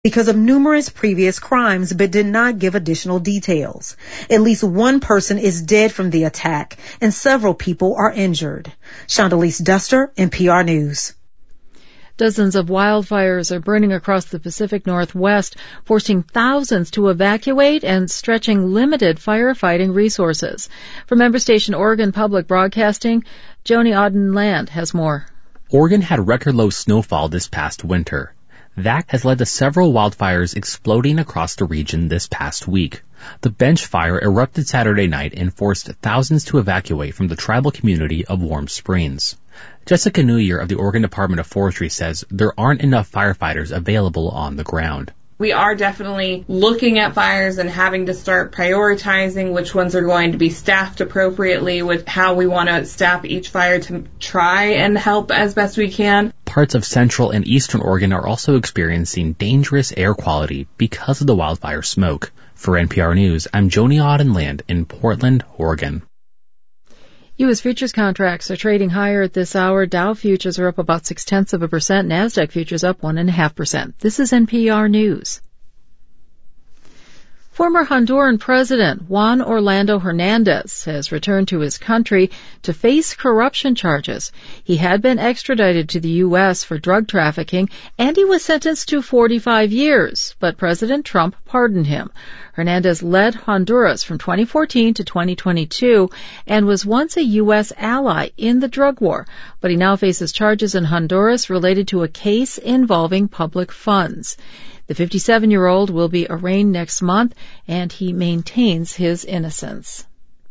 because of numerous previous crimes but did not give additional details. At least one person is dead from the attack and several people are injured. Shondalise Duster, NPR News. Dozens of wildfires are burning across the Pacific Northwest, forcing thousands to evacuate and stretching limited firefighting resources. From member station Oregon Public Broadcasting, Joni Auden-Land has more. Oregon had record-low snowfall this past winter. That has led to several wildfires exploding across the region this past week. The Bench Fire erupted Saturday night and forced thousands to evacuate from the tribal community of Warm Springs. Jessica Newyear of the Oregon Department of Forestry says there aren't enough firefighters available on the ground. We are definitely looking at fires and having to start prioritizing which ones are going to be staffed appropriately with how we want to staff each fire to try and help as best we can. Parts of central and eastern Oregon are also experiencing dangerous air quality because of the wildfire smoke. For NPR News, I'm Joni Auden-Land in Portland, Oregon. U.S. futures contracts are trading higher at this hour. Dow futures are up about 0.6%. NASDAQ futures up 1.5%. This is NPR News. Former Honduran President Juan Orlando Hernandez has returned to his country to face corruption charges. He had been extradited to the U.S. for drug trafficking, and he was sentenced to 45 years, but President Trump pardoned him. Hernandez led Honduras from 2014 to 2022 and was once a U.S. ally in the drug war, but he now faces charges in Honduras related to a case involving public funds. The 57-year-old will be arraigned next month, and he maintains his innocence.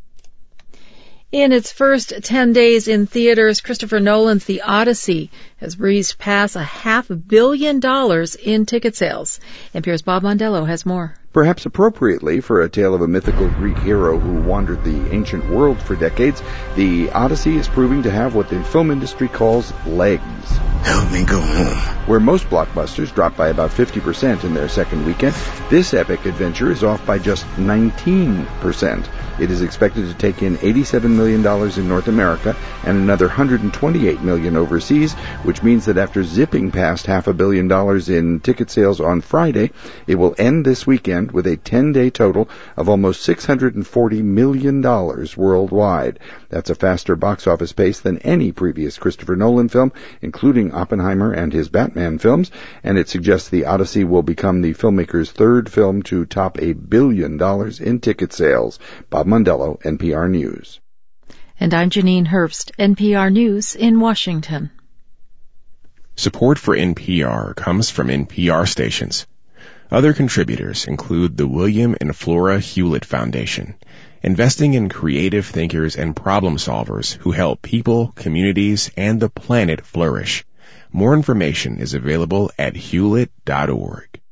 In its first 10 days in theaters, Christopher Nolan's The Odyssey has breezed past $500 million in ticket sales. NPR's Bob Mondello has more. Perhaps appropriately for a tale of a mythical Greek hero who wandered the ancient world for decades, The Odyssey is proving to have what the film industry calls legs. Help me go home. Where most blockbusters drop by about 50% in their second weekend, this epic adventure is off by just 19%. It is expected to take in $87 million in North America and another $128 million overseas, which means that after zipping past $500 million in ticket sales on Friday, it will end this weekend with a 10-day total of almost $640 million worldwide. That's a faster box office pace than any previous Christopher Nolan film, including Oppenheimer and his Batman films, and it suggests The Odyssey will become the filmmaker's third film to top $1 billion in ticket sales. Bob Mondello, NPR News. And I'm Janine Herbst, NPR News in Washington. Support for NPR comes from NPR stations. Other contributors include the William and Flora Hewlett Foundation, investing in creative thinkers and problem solvers who help people, communities, and the planet flourish. More information is available at hewlett.org.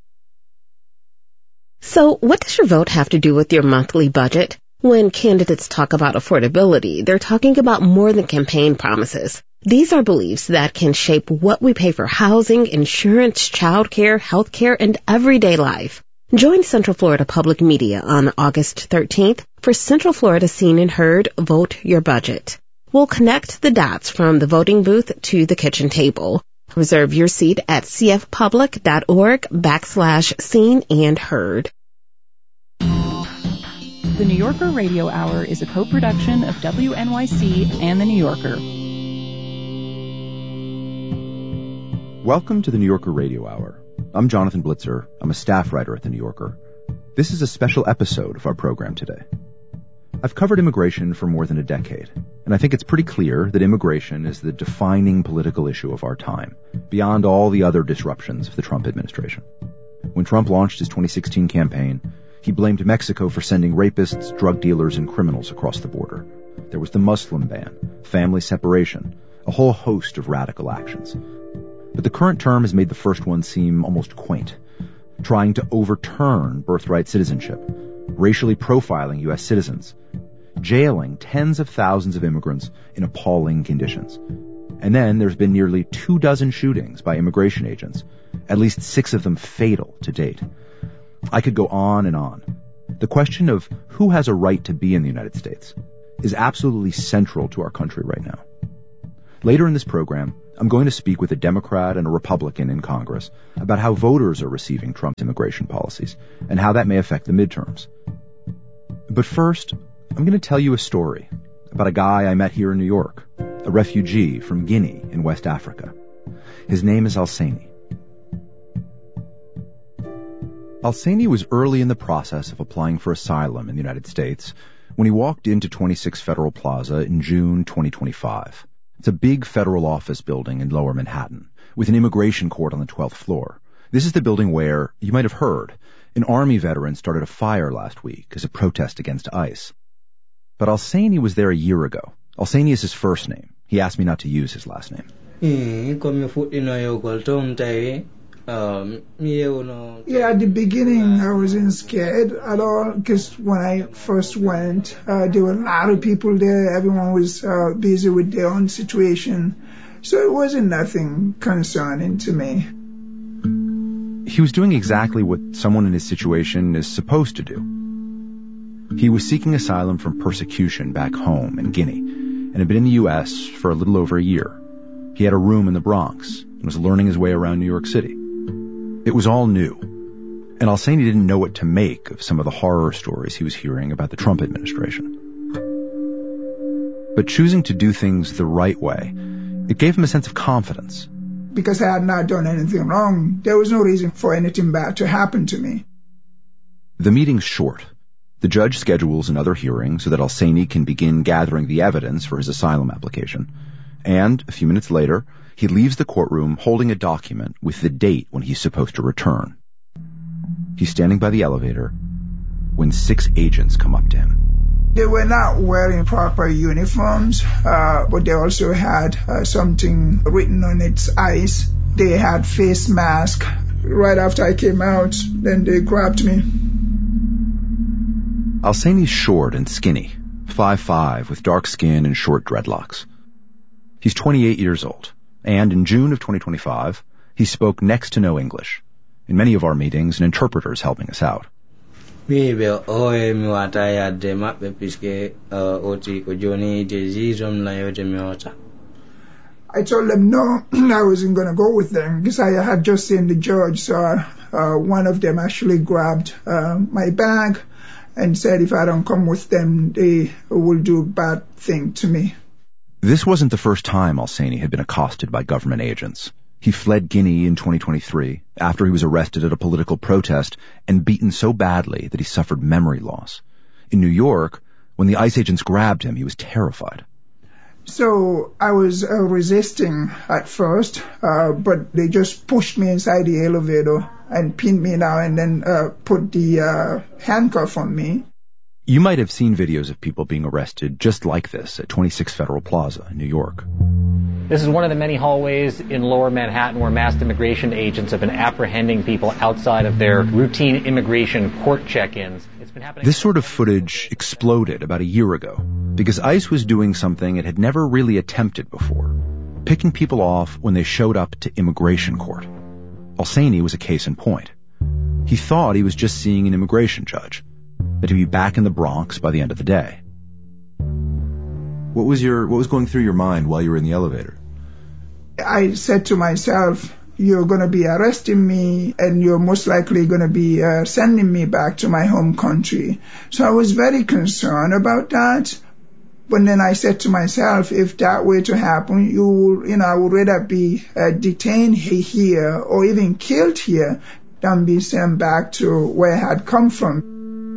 So, what does your vote have to do with your monthly budget? When candidates talk about affordability, they're talking about more than campaign promises. These are beliefs that can shape what we pay for housing, insurance, childcare, healthcare, and everyday life. Join Central Florida Public Media on August 13th for Central Florida Seen and Heard Vote Your Budget. We'll connect the dots from the voting booth to the kitchen table. Reserve your seat at cfpublic.org/seen and heard. The New Yorker Radio Hour is a co-production of WNYC and The New Yorker. Welcome to The New Yorker Radio Hour. I'm Jonathan Blitzer. I'm a staff writer at The New Yorker. This is a special episode of our program today. I've covered immigration for more than a decade, and I think it's pretty clear that immigration is the defining political issue of our time, beyond all the other disruptions of the Trump administration. When Trump launched his 2016 campaign, he blamed Mexico for sending rapists, drug dealers, and criminals across the border. There was the Muslim ban, family separation, a whole host of radical actions. But the current term has made the first one seem almost quaint, trying to overturn birthright citizenship, racially profiling U.S. citizens, jailing tens of thousands of immigrants in appalling conditions. And then there's been nearly 24 shootings by immigration agents, at least 6 of them fatal to date. I could go on and on. The question of who has a right to be in the United States is absolutely central to our country right now. Later in this program, I'm going to speak with a Democrat and a Republican in Congress about how voters are receiving Trump's immigration policies and how that may affect the midterms. But first, I'm going to tell you a story about a guy I met here in New York, a refugee from Guinea in West Africa. His name is Alseni. Alseni was early in the process of applying for asylum in the United States when he walked into 26 Federal Plaza in June 2025. It's a big federal office building in Lower Manhattan with an immigration court on the 12th floor. This is the building where, you might have heard, an Army veteran started a fire last week as a protest against ICE. But Alseni was there a year ago. Alseni is his first name. He asked me not to use his last name. Yeah, at the beginning I wasn't scared at all because when I first went, there were a lot of people there. Everyone was busy with their own situation. So it wasn't nothing concerning to me. He was doing exactly what someone in his situation is supposed to do. He was seeking asylum from persecution back home in Guinea and had been in the U.S. for a little over a year. He had a room in the Bronx and was learning his way around New York City. It was all new, and Alseni didn't know what to make of some of the horror stories he was hearing about the Trump administration. But choosing to do things the right way, it gave him a sense of confidence. Because I had not done anything wrong, there was no reason for anything bad to happen to me. The meeting's short. The judge schedules another hearing so that Alseni can begin gathering the evidence for his asylum application. And, a few minutes later, he leaves the courtroom holding a document with the date when he's supposed to return. He's standing by the elevator when 6 agents come up to him. They were not wearing proper uniforms, but they also had something written on its eyes. They had face masks. Right after I came out, then they grabbed me. Alseni's short and skinny, 5'5", with dark skin and short dreadlocks. He's 28 years old, and in June of 2025, he spoke next to no English. In many of our meetings, an interpreter is helping us out. I told them no, I wasn't going to go with them because I had just seen the judge. So one of them actually grabbed my bag and said if I don't come with them, they will do a bad thing to me. This wasn't the first time Alseni had been accosted by government agents. He fled Guinea in 2023 after he was arrested at a political protest and beaten so badly that he suffered memory loss. In New York, when the ICE agents grabbed him, he was terrified. So I was resisting at first, but they just pushed me inside the elevator and pinned me down and then put the handcuff on me. You might have seen videos of people being arrested just like this at 26 Federal Plaza in New York. This is one of the many hallways in Lower Manhattan where masked immigration agents have been apprehending people outside of their routine immigration court check-ins. It's been happening. This sort of footage exploded about a year ago because ICE was doing something it had never really attempted before, picking people off when they showed up to immigration court. Alseni was a case in point. He thought he was just seeing an immigration judge, that he'd be back in the Bronx by the end of the day. What was going through your mind while you were in the elevator? I said to myself, you're going to be arresting me and you're most likely going to be sending me back to my home country. So I was very concerned about that. But then I said to myself, if that were to happen, I would rather be detained here or even killed here than be sent back to where I had come from.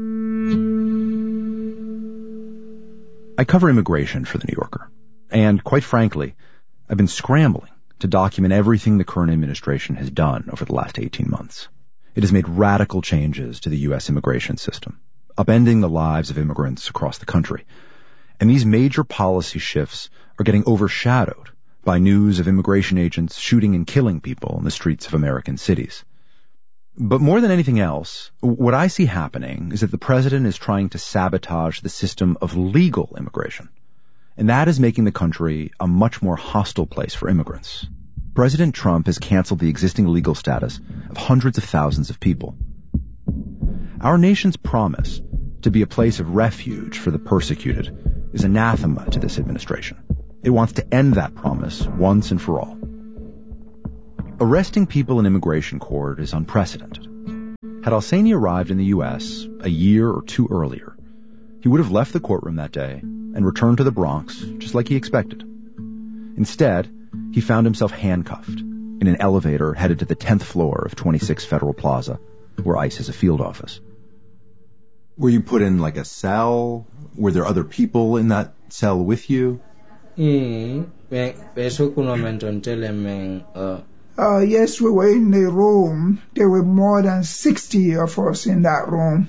I cover immigration for The New Yorker, and quite frankly, I've been scrambling to document everything the current administration has done over the last 18 months. It has made radical changes to the U.S. immigration system, upending the lives of immigrants across the country. And these major policy shifts are getting overshadowed by news of immigration agents shooting and killing people in the streets of American cities. But more than anything else, what I see happening is that the president is trying to sabotage the system of legal immigration. And that is making the country a much more hostile place for immigrants. President Trump has canceled the existing legal status of hundreds of thousands of people. Our nation's promise to be a place of refuge for the persecuted is anathema to this administration. It wants to end that promise once and for all. Arresting people in immigration court is unprecedented. Had Al-Saini arrived in the U.S. a year or two earlier, he would have left the courtroom that day and returned to the Bronx just like he expected. Instead, he found himself handcuffed in an elevator headed to the 10th floor of 26 Federal Plaza, where ICE has a field office. Were you put in like a cell? Were there other people in that cell with you? Yes, we were in the room. There were more than 60 of us in that room.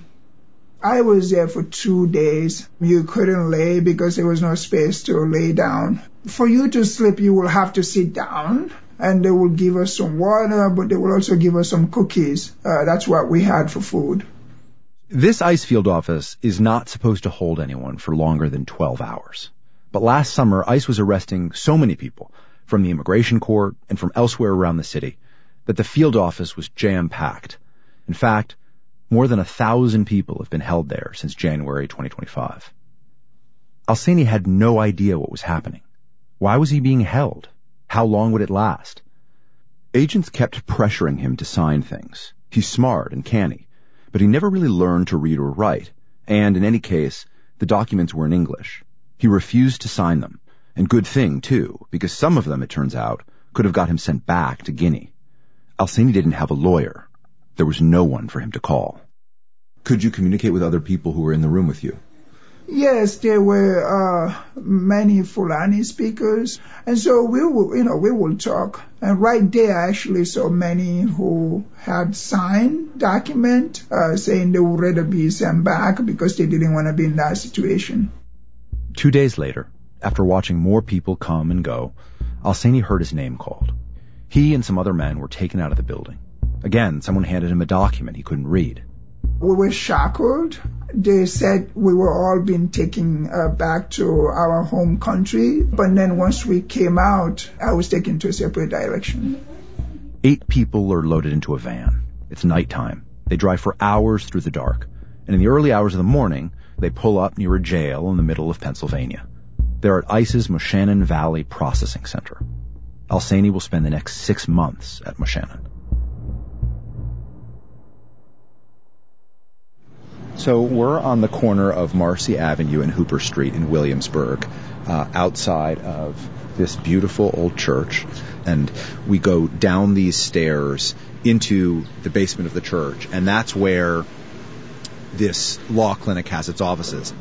I was there for 2 days. You couldn't lay because there was no space to lay down. For you to sleep, you will have to sit down, and they will give us some water, but they will also give us some cookies. That's what we had for food. This ICE field office is not supposed to hold anyone for longer than 12 hours. But last summer, ICE was arresting so many people from the immigration court and from elsewhere around the city that the field office was jam-packed. In fact, more than 1,000 people have been held there since January 2025. Al-Saini had no idea what was happening. Why was he being held? How long would it last? Agents kept pressuring him to sign things. He's smart and canny, but he never really learned to read or write, and in any case, the documents were in English. He refused to sign them, and good thing, too, because some of them, it turns out, could have got him sent back to Guinea. Al-Saini didn't have a lawyer. There was no one for him to call. Could you communicate with other people who were in the room with you? Yes, there were many Fulani speakers, and so we will talk. And right there, I actually saw many who had signed document saying they would rather be sent back because they didn't want to be in that situation. 2 days later, after watching more people come and go, Al-Saini heard his name called. He and some other men were taken out of the building. Again, someone handed him a document he couldn't read. We were shackled. They said we were all being taken back to our home country. But then once we came out, I was taken to a separate direction. 8 people are loaded into a van. It's nighttime. They drive for hours through the dark. And in the early hours of the morning, they pull up near a jail in the middle of Pennsylvania. They're at ICE's Moshannon Valley Processing Center. Al-Saini will spend the next 6 months at Moshannon. So we're on the corner of Marcy Avenue and Hooper Street in Williamsburg, outside of this beautiful old church. And we go down these stairs into the basement of the church. And that's where this law clinic has its offices.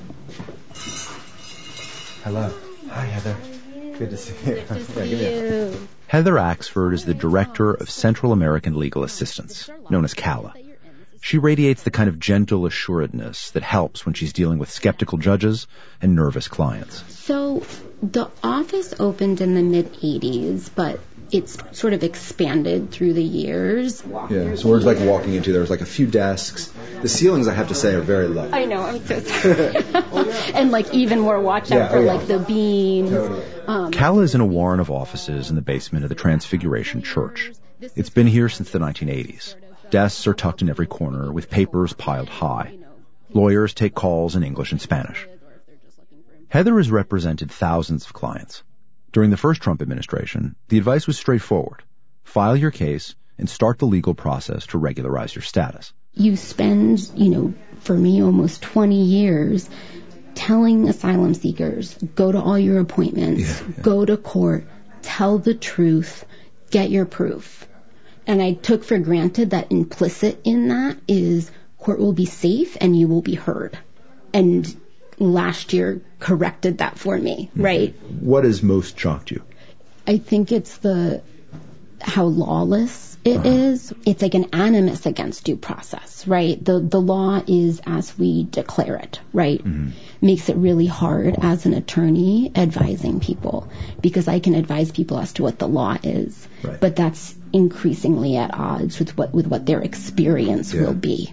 Hello. Hi, Heather. Good to see you. Good to see you. Heather Axford is the Director of Central American Legal Assistance, known as CALA. She radiates the kind of gentle assuredness that helps when she's dealing with skeptical judges and nervous clients. So the office opened in the mid-'80s, but it's sort of expanded through the years. Yeah, so we're like walking into, there's like a few desks. The ceilings, I have to say, are very low. I know, I'm so sorry. And like even more watch out for like the beams. Totally. CALA is in a warren of offices in the basement of the Transfiguration Church. It's been here since the 1980s. Desks are tucked in every corner with papers piled high. Lawyers take calls in English and Spanish. Heather has represented thousands of clients. During the first Trump administration, the advice was straightforward. File your case and start the legal process to regularize your status. You spend, for me, almost 20 years telling asylum seekers, go to all your appointments, go to court, tell the truth, get your proof. And I took for granted that implicit in that is court will be safe and you will be heard. And last year corrected that for me, right? What has most shocked you? I think it's how lawless it is. It's like an animus against due process, right? The law is as we declare it, right? Makes it really hard as an attorney advising people because I can advise people as to what the law is, but that's increasingly at odds with what their experience will be.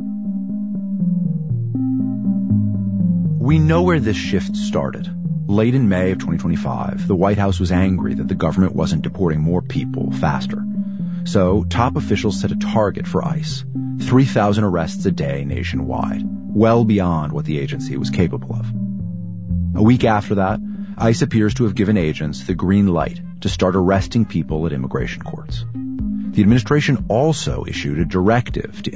We know where this shift started. Late in May of 2025, the White House was angry that the government wasn't deporting more people faster. So top officials set a target for ICE, 3,000 arrests a day nationwide, well beyond what the agency was capable of. A week after that, ICE appears to have given agents the green light to start arresting people at immigration courts. The administration also issued a directive to